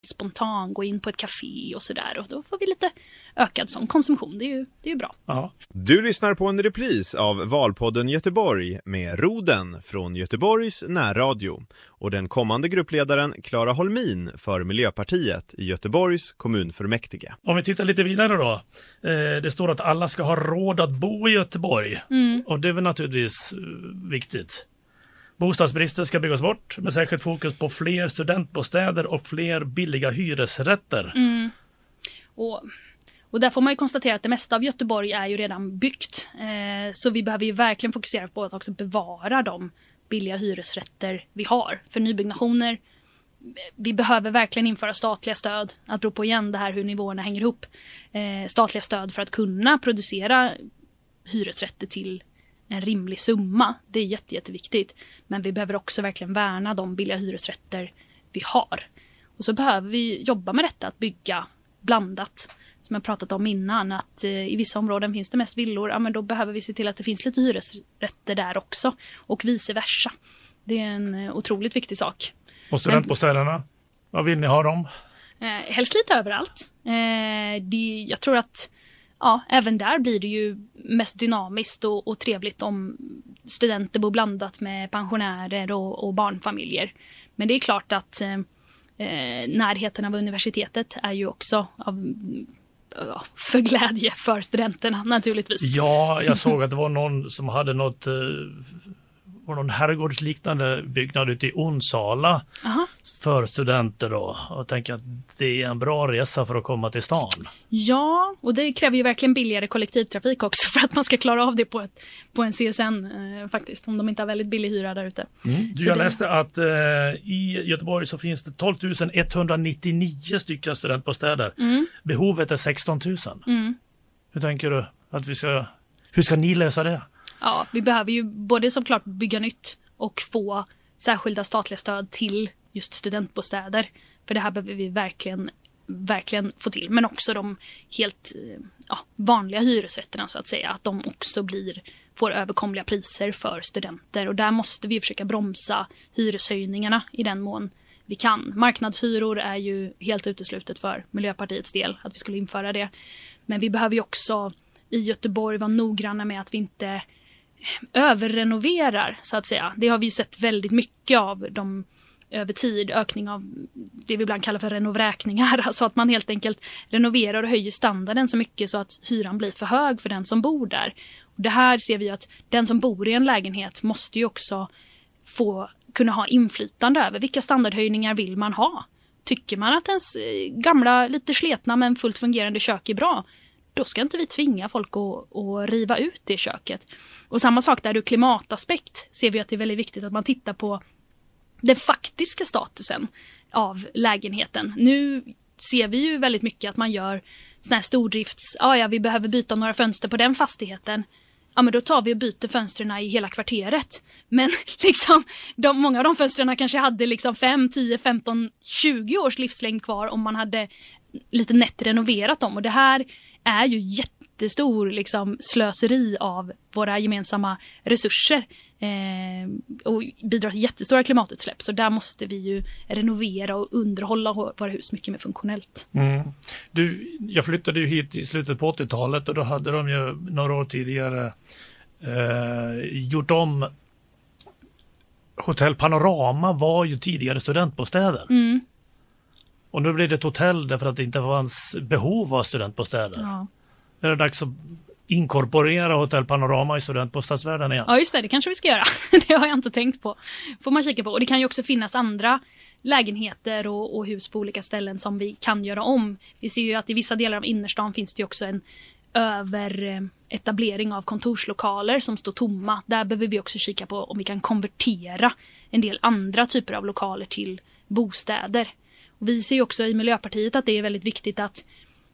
spontant gå in på ett café och sådär. Och då får vi lite ökad sån konsumtion. Det är ju bra. Ja. Du lyssnar på en repris av Valpodden Göteborg med Roden från Göteborgs närradio och den kommande gruppledaren Clara Holmin för Miljöpartiet i Göteborgs kommunfullmäktige. Om vi tittar lite vidare då. Det står att alla ska ha råd att bo i Göteborg. Och det är väl naturligtvis viktigt. Bostadsbristen ska byggas bort med särskilt fokus på fler studentbostäder och fler billiga hyresrätter. Och där får man ju konstatera att det mesta av Göteborg är ju redan byggt. Så vi behöver ju verkligen fokusera på att också bevara de billiga hyresrätter vi har. För nybyggnationer, vi behöver verkligen införa statliga stöd. Att bero på igen det här hur nivåerna hänger ihop. Statliga stöd för att kunna producera hyresrätter till en rimlig summa. Det är jätteviktigt. Men vi behöver också verkligen värna de billiga hyresrätter vi har. Och så behöver vi jobba med detta att bygga blandat. Som jag pratat om innan, att i vissa områden finns det mest villor. Ja, men då behöver vi se till att det finns lite hyresrätter där också. Och vice versa. Det är en otroligt viktig sak. Och studentbostäderna? Vad vill ni ha dem? Helst lite överallt. Jag tror att även där blir det ju mest dynamiskt och trevligt om studenter bor blandat med pensionärer och barnfamiljer. Men det är klart att närheten av universitetet är ju också för glädje för studenterna naturligtvis. Ja, jag såg att det var någon som hade någon herrgårdsliknande byggnad ute i Onsala för studenter då. Och tänker att det är en bra resa för att komma till stan. Ja, och det kräver ju verkligen billigare kollektivtrafik också för att man ska klara av det på en CSN faktiskt, om de inte har väldigt billig hyra där ute. Jag läste att i Göteborg så finns det 12 199 stycken studentbostäder. Behovet är 16 000. Hur tänker du att hur ska ni lösa det? Ja, vi behöver ju både såklart bygga nytt och få särskilda statliga stöd till just studentbostäder. För det här behöver vi verkligen få till. Men också de helt vanliga hyresrätterna så att säga. Att de också får överkomliga priser för studenter. Och där måste vi försöka bromsa hyreshöjningarna i den mån vi kan. Marknadshyror är ju helt uteslutet för Miljöpartiets del att vi skulle införa det. Men vi behöver ju också i Göteborg vara noggranna med att vi inte överrenoverar så att säga. Det har vi ju sett väldigt mycket av över tid, ökning av det vi ibland kallar för renovräkningar. Alltså att man helt enkelt renoverar och höjer standarden så mycket så att hyran blir för hög för den som bor där. Och det här ser vi att den som bor i en lägenhet måste ju också kunna ha inflytande över vilka standardhöjningar vill man ha. Tycker man att ens gamla, lite sletna men fullt fungerande kök är bra, då ska inte vi tvinga folk att riva ut det köket. Och samma sak där ur klimataspekt ser vi att det är väldigt viktigt att man tittar på den faktiska statusen av lägenheten. Nu ser vi ju väldigt mycket att man gör såna här stordrifts, vi behöver byta några fönster på den fastigheten. Ja, men då tar vi och byter fönstren i hela kvarteret. Men liksom, många av de fönstren kanske hade 5, 10, 15, 20 års livslängd kvar om man hade lite nätt renoverat dem. Och det här är ju jättestor slöseri av våra gemensamma resurser och bidrar till jättestora klimatutsläpp. Så där måste vi ju renovera och underhålla våra hus mycket mer funktionellt. Jag flyttade ju hit i slutet på 80-talet och då hade de ju några år tidigare gjort om. Hotell Panorama var ju tidigare studentbostäder. Och nu blir det ett hotell därför att det inte fanns behov av studentbostäder. Ja. Är det dags att inkorporera Hotell Panorama i studentbostadsvärlden igen? Ja, just det kanske vi ska göra. Det har jag inte tänkt på. Får man kika på. Och det kan ju också finnas andra lägenheter och hus på olika ställen som vi kan göra om. Vi ser ju att i vissa delar av innerstan finns det ju också en överetablering av kontorslokaler som står tomma. Där behöver vi också kika på om vi kan konvertera en del andra typer av lokaler till bostäder. Och vi ser ju också i Miljöpartiet att det är väldigt viktigt att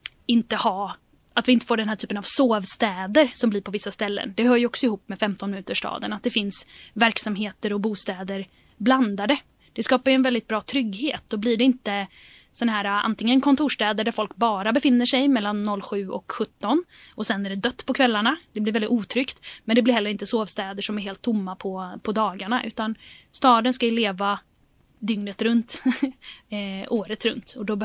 vi inte får den här typen av sovstäder som blir på vissa ställen. Det hör ju också ihop med 15-minutersstaden. Att det finns verksamheter och bostäder blandade. Det skapar ju en väldigt bra trygghet. Då blir det inte sån här antingen kontorstäder där folk bara befinner sig mellan 07 och 17. Och sen är det dött på kvällarna. Det blir väldigt otryggt. Men det blir heller inte sovstäder som är helt tomma på dagarna. Utan staden ska ju leva dygnet runt, året runt. Och då